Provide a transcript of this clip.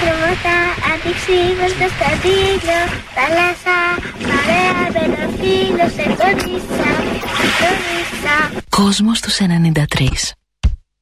χρώματα, αντιξύβαστα στα δίλο. Θάλασσα, παρέα με ένα φίλο, σε κονίσα. Κόσμος τους 93.